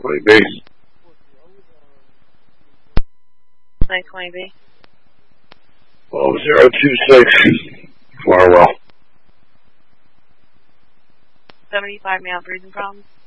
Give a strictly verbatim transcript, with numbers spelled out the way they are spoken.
twenty B. nine twenty B. Oh, zero two six. Farwell. seventy-five male breathing problems.